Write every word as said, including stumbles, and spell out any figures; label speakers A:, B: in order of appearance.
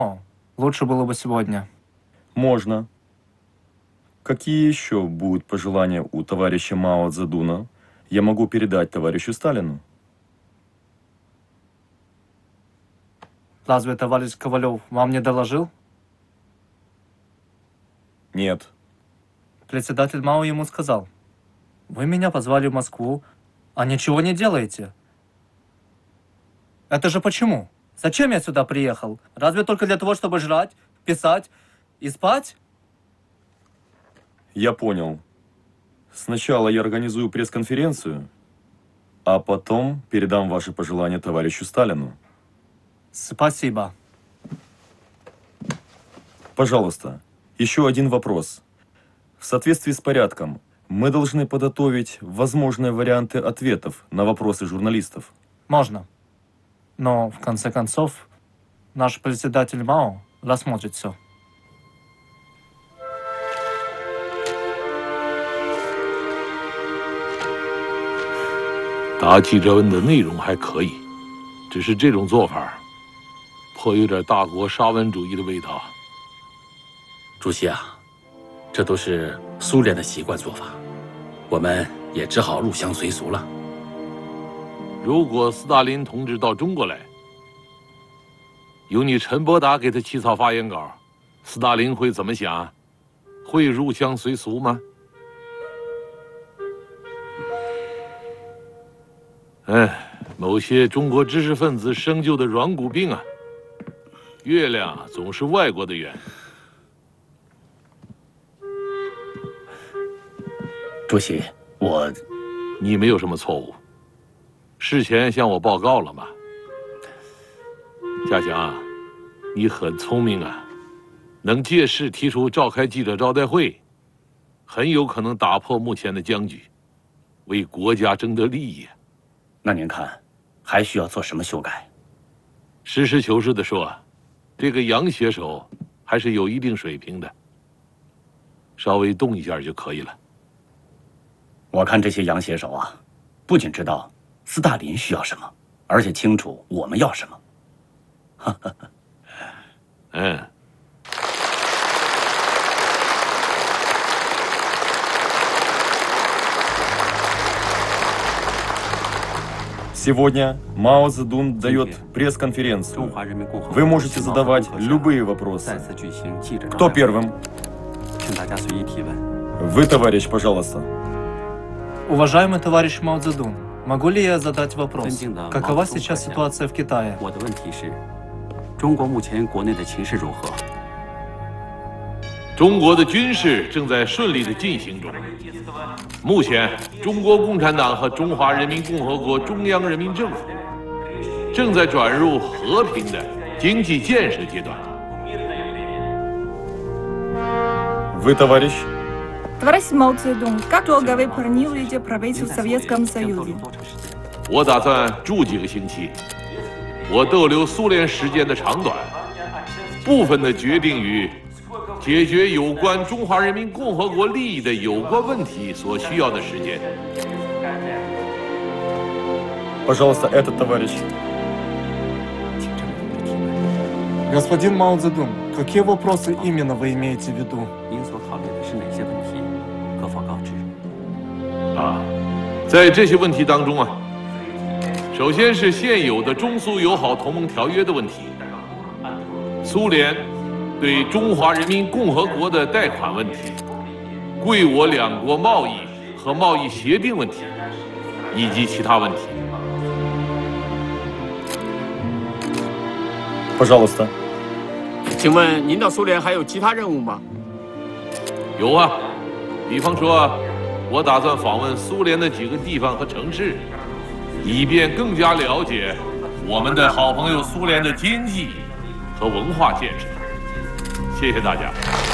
A: Лучше было бы сегодня.
B: Можно. Какие еще будут пожелания у товарища Мао Цзэдуна? Я могу передать товарищу Сталину.
A: Разве товарищ Ковалев вам не доложил?
B: Нет.
A: Председатель Мао ему сказал: вы меня позвали в Москву, а ничего не делаете. Это же почему? Зачем я сюда приехал? Разве только для того, чтобы жрать, писать и спать?
B: Я понял. Сначала я организую пресс-конференцию, а потом передам ваши пожелания товарищу Сталину.
A: Спасибо.
B: Пожалуйста, еще один вопрос. В соответствии с порядком, мы должны подготовить возможные варианты ответов на вопросы журналистов.
A: Можно. Но, в конце концов, наш председатель Мао рассмотрит все.
C: 答记者问的内容还可以，只是这种做法颇有点大国沙文主义的味道。
D: 主席啊，这都是苏联的习惯做法，我们也只好入乡随俗了。
C: 如果斯大林同志到中国来，由你陈伯达给他起草发言稿，斯大林会怎么想？会入乡随俗吗？ 哎，某些中国知识分子生就的软骨病啊，月亮总是外国的圆。
D: 主席，我，
C: 你没有什么错误，事前向我报告了吗？嘉祥啊，你很聪明啊，能借势提出召开记者招待会，很有可能打破目前的僵局，为国家争得利益。
D: 那您看，还需要做什么修改？
C: 实事求是地说，这个杨写手还是有一定水平的，稍微动一下就可以了。
D: 我看这些洋写手啊，不仅知道斯大林需要什么，而且清楚我们要什么。哈哈哈。
C: 嗯。
B: Сегодня Мао Цзэдун дает пресс-конференцию. Вы можете задавать любые вопросы. Кто первым? Вы, товарищ, пожалуйста.
A: Уважаемый товарищ Мао Цзэдун, могу ли я задать вопрос? Какова сейчас ситуация в Китае?
C: 中国的军事正在顺利的进行中。目前，中国共产党和中华人民共和国中央人民政府正在转入和平的经济建设阶段。
B: Вы, товарищ?
E: Товарищ Мао Цзэдун, как долго вы планируете пробыть в Советском Союзе?
C: 我打算住几个星期。我逗留苏联时间的长短，部分的决定于 解决有关中华人民共和国利益的有关问题所需要的时间。
B: Пожалуйста, этот товарищ.
A: Господин Мао Цзэдун, какие вопросы именно вы имеете в виду?
C: 啊，在这些问题当中啊，首先是现有的中苏友好同盟条约的问题，苏联 对中华人民共和国的贷款问题、贵我两国贸易和贸易协定问题，以及其他问题。
B: Пожалуйста.
F: 请问您到苏联还有其他任务吗？
C: 有啊，比方说，我打算访问苏联的几个地方和城市，以便更加了解我们的好朋友苏联的经济和文化建设。 谢谢大家。